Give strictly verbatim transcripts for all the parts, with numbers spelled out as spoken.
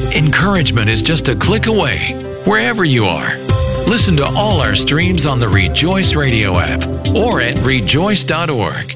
Encouragement is just a click away, wherever you are. Listen to all our streams on the Rejoice Radio app or at rejoice dot org.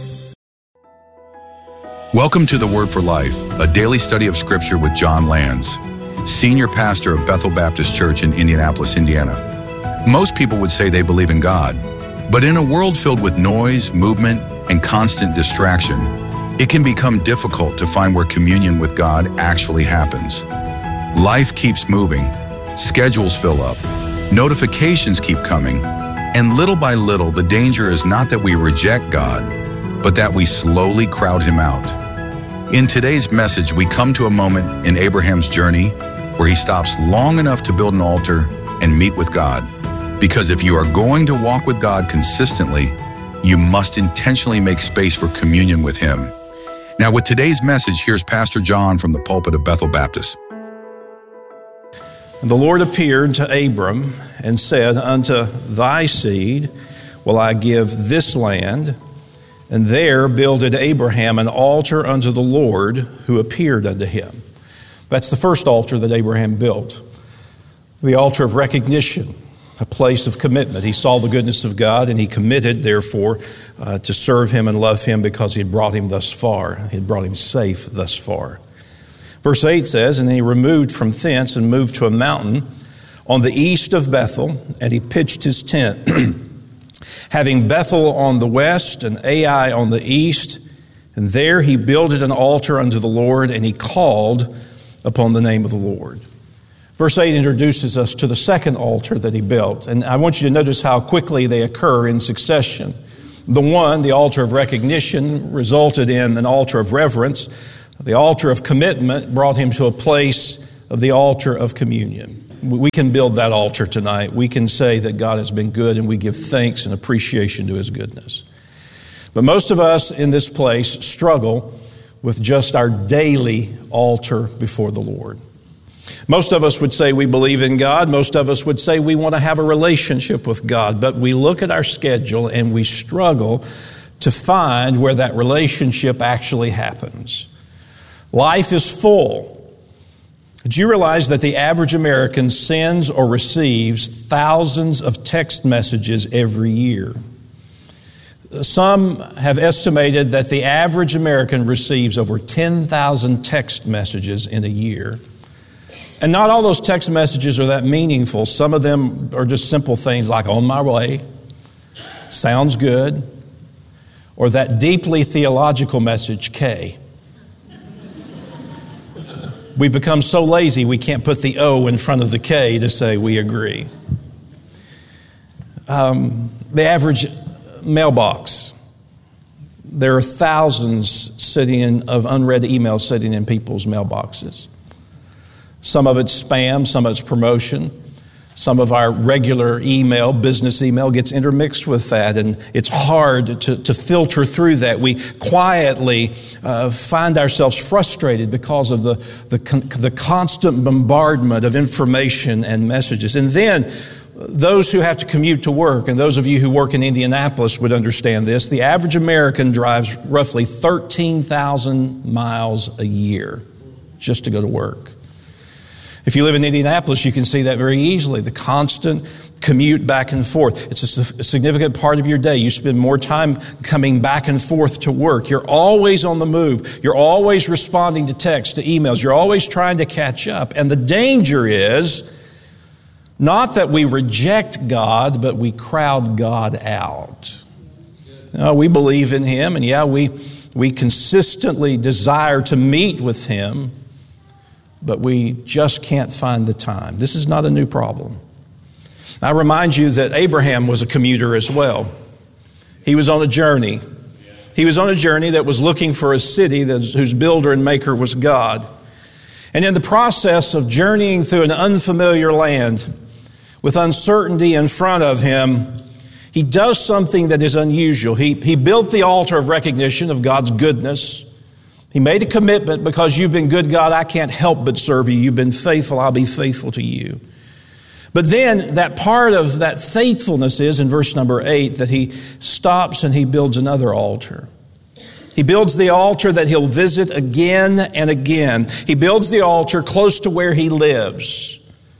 Welcome to the Word for Life, a daily study of Scripture with John Lands, Senior Pastor of Bethel Baptist Church in Indianapolis, Indiana. Most people would say they believe in God, but in a world filled with noise, movement, and constant distraction, it can become difficult to find where communion with God actually happens. Life keeps moving, schedules fill up, notifications keep coming, and little by little, the danger is not that we reject God, but that we slowly crowd Him out. In today's message, we come to a moment in Abraham's journey where he stops long enough to build an altar and meet with God. Because if you are going to walk with God consistently, you must intentionally make space for communion with Him. Now, with today's message, here's Pastor John from the pulpit of Bethel Baptist. And the Lord appeared to Abram and said, "Unto thy seed will I give this land." And there builded Abraham an altar unto the Lord who appeared unto him. That's the first altar that Abraham built. The altar of recognition, a place of commitment. He saw the goodness of God and he committed, therefore, uh, to serve Him and love Him because He had brought him thus far. He had brought him safe thus far. Verse eight says, "And he removed from thence and moved to a mountain on the east of Bethel, and he pitched his tent, having Bethel on the west and Ai on the east. And there he builded an altar unto the Lord, and he called upon the name of the Lord." Verse eight introduces us to the second altar that he built. And I want you to notice how quickly they occur in succession. The one, the altar of recognition, resulted in an altar of reverence. The altar of commitment brought him to a place of the altar of communion. We can build that altar tonight. We can say that God has been good and we give thanks and appreciation to His goodness. But most of us in this place struggle with just our daily altar before the Lord. Most of us would say we believe in God. Most of us would say we want to have a relationship with God. But we look at our schedule and we struggle to find where that relationship actually happens. Life is full. Did you realize that the average American sends or receives thousands of text messages every year? Some have estimated that the average American receives over ten thousand text messages in a year. And not all those text messages are that meaningful. Some of them are just simple things like "on my way," "sounds good," or that deeply theological message, K. We become so lazy we can't put the O in front of the K to say we agree. Um, the average mailbox, there are thousands sitting in, of unread emails sitting in people's mailboxes. Some of it's spam, some of it's promotion. Some of our regular email, business email, gets intermixed with that, and it's hard to, to filter through that. We quietly uh, find ourselves frustrated because of the, the, the constant bombardment of information and messages. And then those who have to commute to work, and those of you who work in Indianapolis would understand this, the average American drives roughly thirteen thousand miles a year just to go to work. If you live in Indianapolis, you can see that very easily. The constant commute back and forth. It's a significant part of your day. You spend more time coming back and forth to work. You're always on the move. You're always responding to texts, to emails. You're always trying to catch up. And the danger is not that we reject God, but we crowd God out. Now, we believe in Him, and yeah, we, we consistently desire to meet with Him, but we just can't find the time. This is not a new problem. I remind you that Abraham was a commuter as well. He was on a journey. He was on a journey that was looking for a city that, whose builder and maker was God. And in the process of journeying through an unfamiliar land with uncertainty in front of him, he does something that is unusual. He, he built the altar of recognition of God's goodness. He made a commitment: because you've been good, God, I can't help but serve you. You've been faithful, I'll be faithful to you. But then that part of that faithfulness is in verse number eight that he stops and he builds another altar. He builds the altar that he'll visit again and again. He builds the altar close to where he lives.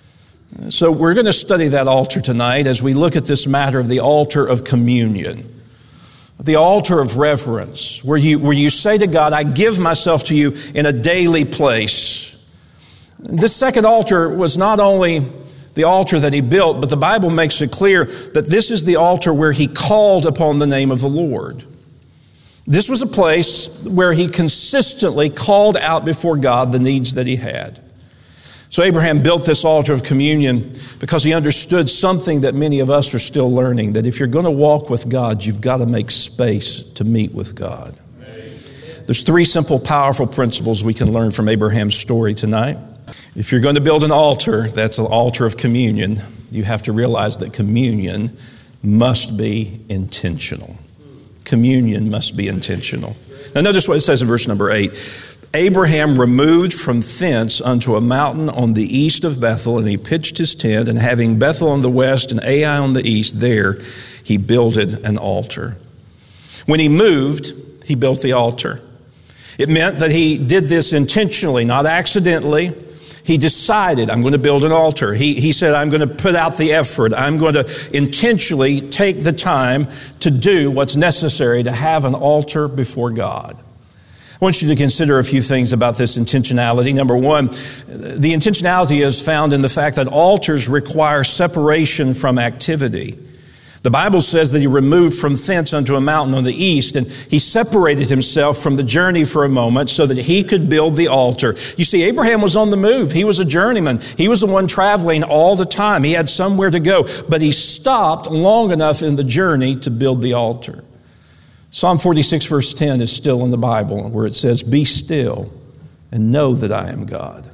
So we're going to study that altar tonight as we look at this matter of the altar of communion. The altar of reverence, where you, where you say to God, I give myself to you in a daily place. This second altar was not only the altar that he built, but the Bible makes it clear that this is the altar where he called upon the name of the Lord. This was a place where he consistently called out before God the needs that he had. So Abraham built this altar of communion because he understood something that many of us are still learning, that if you're going to walk with God, you've got to make space to meet with God. There's three simple, powerful principles we can learn from Abraham's story tonight. If you're going to build an altar, that's an altar of communion, you have to realize that communion must be intentional. Communion must be intentional. Now notice what it says in verse number eight. Abraham removed from thence unto a mountain on the east of Bethel, and he pitched his tent, and having Bethel on the west and Ai on the east, there he builded an altar. When he moved, he built the altar. It meant that he did this intentionally, not accidentally. He decided, I'm going to build an altar. He, he said, I'm going to put out the effort. I'm going to intentionally take the time to do what's necessary to have an altar before God. I want you to consider a few things about this intentionality. Number one, the intentionality is found in the fact that altars require separation from activity. The Bible says that he removed from thence unto a mountain on the east, and he separated himself from the journey for a moment so that he could build the altar. You see, Abraham was on the move. He was a journeyman. He was the one traveling all the time. He had somewhere to go, but he stopped long enough in the journey to build the altar. Psalm forty-six verse ten is still in the Bible where it says, be still and know that I am God.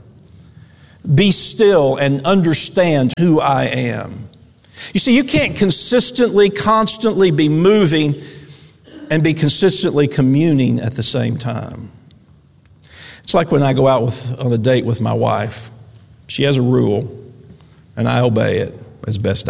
Be still and understand who I am. You see, you can't consistently, constantly be moving and be consistently communing at the same time. It's like when I go out with, on a date with my wife. She has a rule, and I obey it as best